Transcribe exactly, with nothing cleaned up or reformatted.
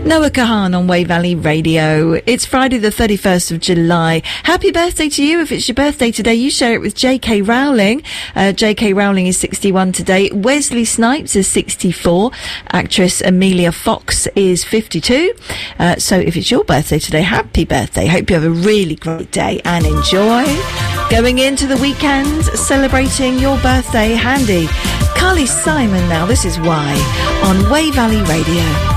Noah Kahan on Way Valley Radio. It's Friday the thirty-first of July. Happy birthday to you. If it's your birthday today, you share it with J K Rowling. Uh, J K Rowling is sixty-one today. Wesley Snipes is sixty-four. Actress Amelia Fox is fifty-two. Uh, so if it's your birthday today, happy birthday. Hope you have a really great day and enjoy. Going into the weekend, celebrating your birthday, handy. Carly Simon now, this is Why, on Way Valley Radio.